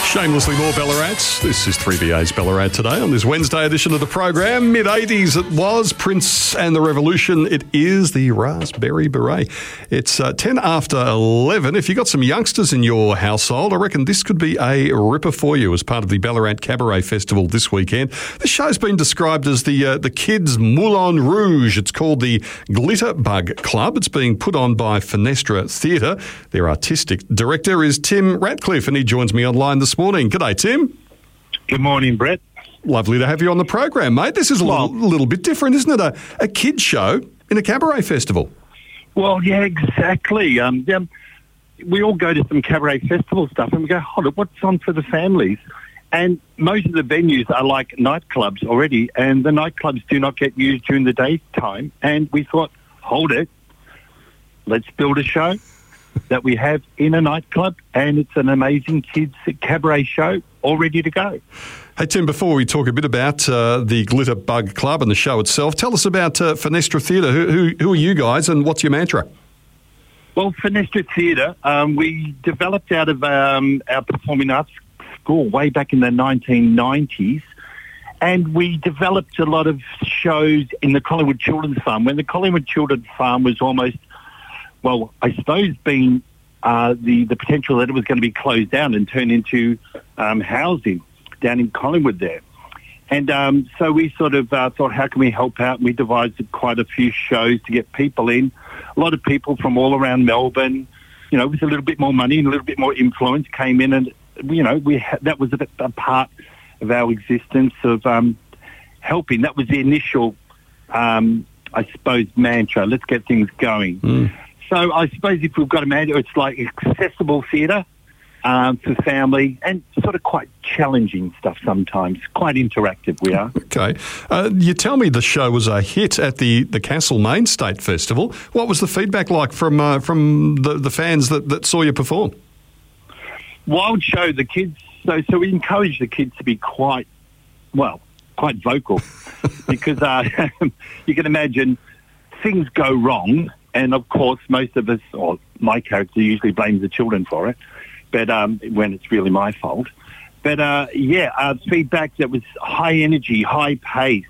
Shamelessly more Ballarat. This is 3BA's Ballarat today on this Wednesday edition of the program. Mid-80s it was, Prince and the Revolution. It is the Raspberry Beret. It's 10 after 11. If you've got some youngsters in your household, I reckon this could be a ripper for you as part of the Ballarat Cabaret Festival this weekend. The show's been described as the kids' Moulin Rouge. It's called the Glitter Bug Club. It's being put on by Fenestra Theatre. Their artistic director is Tim Ratcliffe, and he joins me online this morning. G'day, Tim. Good morning, Brett. Lovely to have you on the program, mate. This is a little bit different, isn't it? A kids show in a cabaret festival. Well, yeah, exactly. We all go to some cabaret festival stuff and we go, hold it, what's on for the families? And most of the venues are like nightclubs already, and the nightclubs do not get used during the daytime. And we thought, hold it, let's build a show that we have in a nightclub, and it's an amazing kids cabaret show all ready to go. Hey, Tim, before we talk a bit about the Glitter Bug Club and the show itself, tell us about Fenestra Theatre. Who are you guys and what's your mantra? Well, Fenestra Theatre, we developed out of our performing arts school way back in the 1990s, and we developed a lot of shows in the Collingwood Children's Farm. When the Collingwood Children's Farm was almost, well, I suppose being the potential that it was going to be closed down and turned into housing down in Collingwood there. And so we sort of thought, how can we help out? And we devised quite a few shows to get people in. A lot of people from all around Melbourne, you know, with a little bit more money and a little bit more influence came in, and, you know, that was a part of our existence of helping. That was the initial, I suppose, mantra. Let's get things going. So I suppose if we've got a mantra, it's like accessible theatre for family, and sort of quite challenging stuff sometimes. Quite interactive we are. Okay. You tell me the show was a hit at the Castlemaine State Festival. What was the feedback like from the fans that saw you perform? Wild show. The kids. So we encourage the kids to be quite vocal because you can imagine things go wrong. And, of course, most of us, or my character usually blames the children for it, but when it's really my fault. But, feedback that was high energy, high pace,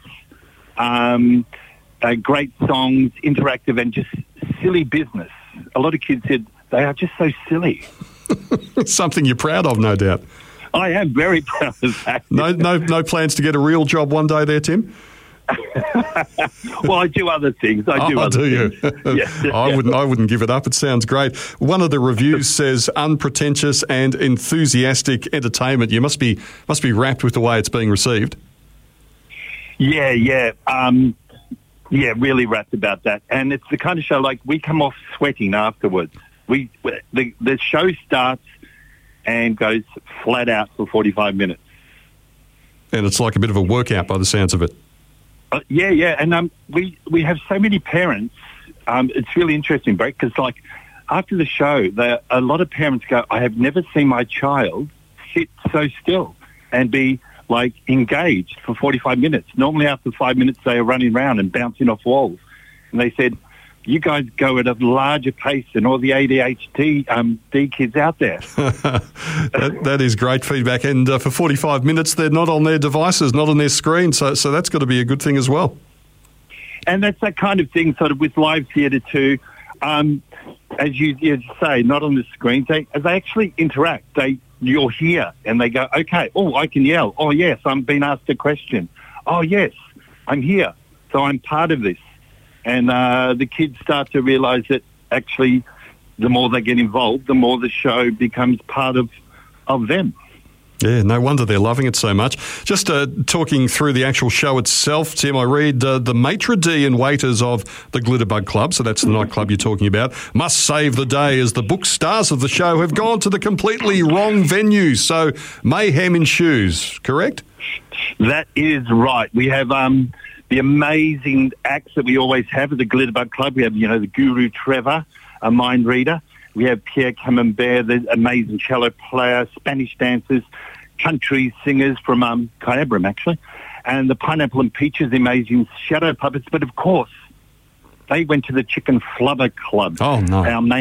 great songs, interactive, and just silly business. A lot of kids said they are just so silly. Something you're proud of, no doubt. I am very proud of that. No plans to get a real job one day there, Tim? Well, I do other things. You? Yes. I wouldn't give it up. It sounds great. One of the reviews says unpretentious and enthusiastic entertainment. You must be wrapped with the way it's being received. Yeah, really wrapped about that. And it's the kind of show, like, we come off sweating afterwards. The show starts and goes flat out for 45 minutes. And it's like a bit of a workout by the sounds of it. Yeah, and we have so many parents. It's really interesting, Brett, because like after the show, a lot of parents go, "I have never seen my child sit so still and be like engaged for 45 minutes. Normally, after 5 minutes, they are running around and bouncing off walls." And they said, "You guys go at a larger pace than all the ADHD kids out there." that is great feedback. And for 45 minutes, they're not on their devices, not on their screen. So that's got to be a good thing as well. And that's that kind of thing sort of with live theatre too. As you say, not on the screen. They actually interact. You're here and they go, okay, oh, I can yell. Oh, yes, I'm being asked a question. Oh, yes, I'm here. So I'm part of this. And the kids start to realise that actually the more they get involved, the more the show becomes part of them. Yeah, no wonder they're loving it so much. Just talking through the actual show itself, Tim, I read the maitre d' and waiters of the Glitter Bug Club, so that's the nightclub you're talking about, must save the day as the book stars of the show have gone to the completely wrong venue. So mayhem ensues, correct? That is right. We have the amazing acts that we always have at the Glitter Bug Club. We have, the Guru Trevor, a mind reader. We have Pierre Camembert, the amazing cello player, Spanish dancers, country singers from Kyabram, actually, and the Pineapple and Peaches, the amazing shadow puppets. But, of course, they went to the Chicken Flubber Club. Oh, no.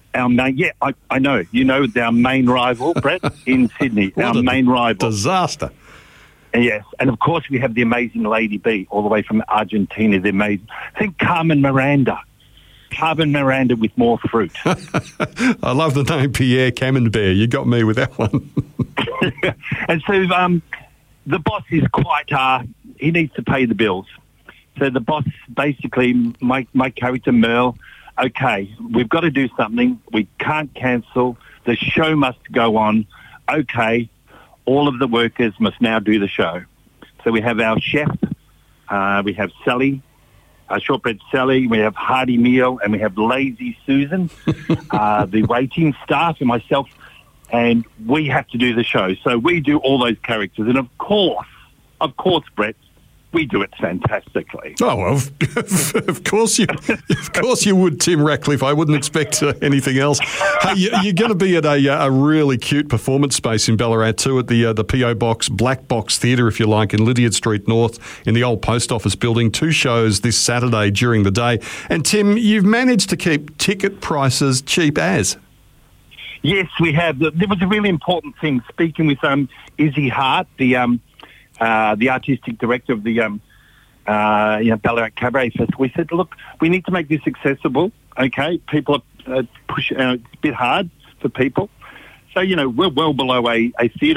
our main, I know. You know, our main rival, Brett, in Sydney. Our main rival. Disaster. Yes, and of course we have the amazing Lady B, all the way from Argentina. The amazing. Think Carmen Miranda. Carmen Miranda with more fruit. I love the name Pierre Camembert. You got me with that one. And so the boss is quite, he needs to pay the bills. So the boss, basically, my character Merle, okay, we've got to do something. We can't cancel. The show must go on. Okay, all of the workers must now do the show. So we have our chef, we have Sally, Shortbread Sally, we have Hearty Meal, and we have Lazy Susan, the waiting staff and myself, and we have to do the show. So we do all those characters. And of course, Brett, we do it fantastically. Oh, well, of course you would, Tim Ratcliffe. I wouldn't expect anything else. Hey, you're going to be at a really cute performance space in Ballarat too, at the P.O. Box Black Box Theatre, if you like, in Lydiard Street North in the old post office building. 2 shows this Saturday during the day. And Tim, you've managed to keep ticket prices cheap as. Yes, we have. There was a really important thing. Speaking with Izzy Hart, the artistic director of the Ballarat Cabaret Festival, we said, look, we need to make this accessible. Okay, people are pushing. It's a bit hard for people, so we're well below a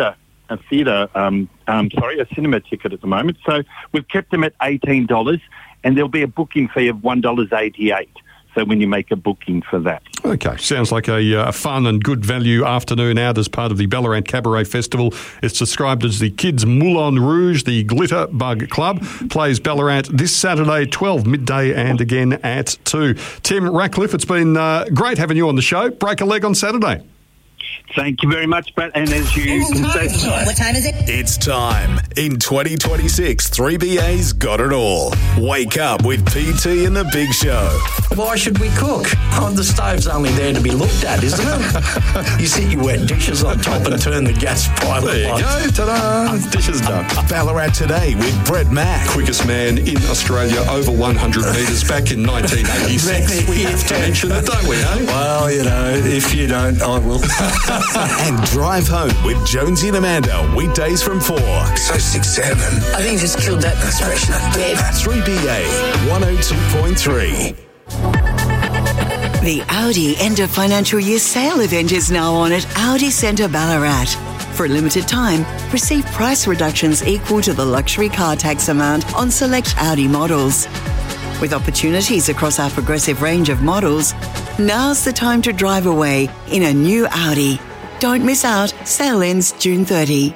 cinema ticket at the moment. So we've kept them at $18, and there'll be a booking fee of $1.88. So when you make a booking for that. Okay, sounds like a fun and good value afternoon out as part of the Ballarat Cabaret Festival. It's described as the Kids Moulin Rouge. The Glitter Bug Club plays Ballarat this Saturday, 12 midday, and again at 2. Tim Ratcliffe, it's been great having you on the show. Break a leg on Saturday. Thank you very much, Brett. And as you can say... What time is it? It's time. In 2026, 3BA's got it all. Wake up with PT and the Big Show. Why should we cook? Oh, the stove's only there to be looked at, isn't it? You sit your wet dishes on top and turn the gas pilot on. There you go. Ta-da. Dishes done. Ballarat Today with Brett Mack. Quickest man in Australia over 100 metres back in 1986. We have to mention it, don't we, eh? Well, if you don't, I will. And Drive Home with Jonesy and Amanda, weekdays from 4. So 6-7. I think you just killed that expression. 3BA 102.3. The Audi end of financial year sale event is now on at Audi Centre Ballarat. For a limited time, receive price reductions equal to the luxury car tax amount on select Audi models. With opportunities across our progressive range of models, now's the time to drive away in a new Audi. Don't miss out. Sale ends June 30.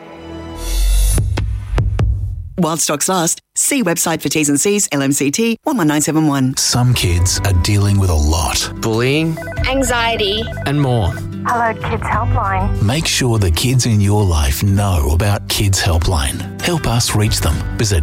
While stocks last, see website for T's and C's, LMCT 11971. Some kids are dealing with a lot. Bullying, anxiety, and more. Hello Kids Helpline. Make sure the kids in your life know about Kids Helpline. Help us reach them. Visit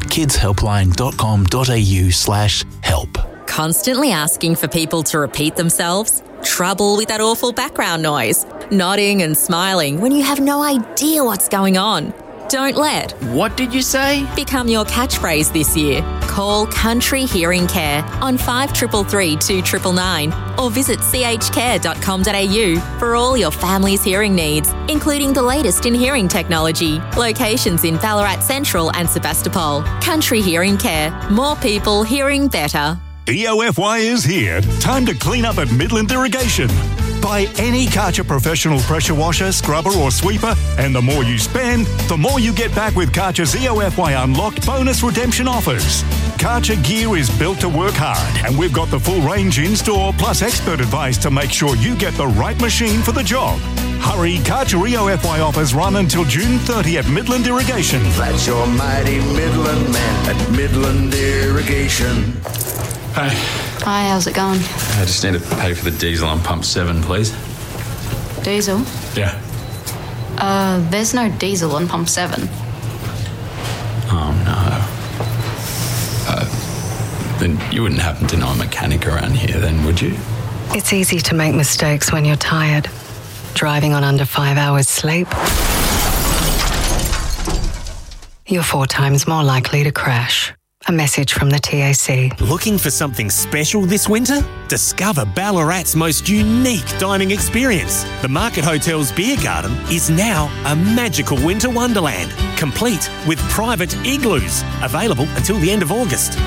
kidshelpline.com.au/help. Constantly asking for people to repeat themselves? Trouble with that awful background noise? Nodding and smiling when you have no idea what's going on? Don't let What did you say? become your catchphrase this year. Call Country Hearing Care on 5333 2999 or visit chcare.com.au for all your family's hearing needs, including the latest in hearing technology. Locations in Ballarat Central and Sebastopol. Country Hearing Care. More people hearing better. EOFY is here. Time to clean up at Midland Irrigation. Buy any Karcher professional pressure washer, scrubber or sweeper, and the more you spend, the more you get back with Karcher's EOFY Unlocked bonus redemption offers. Karcher gear is built to work hard, and we've got the full range in-store plus expert advice to make sure you get the right machine for the job. Hurry, Karcher EOFY offers run until June 30 at Midland Irrigation. That's your mighty Midland man at Midland Irrigation. Hey. Hi, how's it going? I just need to pay for the diesel on pump 7, please. Diesel? Yeah. There's no diesel on pump 7. Oh, no. Then you wouldn't happen to know a mechanic around here then, would you? It's easy to make mistakes when you're tired. Driving on under 5 hours sleep, you're 4 times more likely to crash. A message from the TAC. Looking for something special this winter? Discover Ballarat's most unique dining experience. The Market Hotel's Beer Garden is now a magical winter wonderland, complete with private igloos, available until the end of August.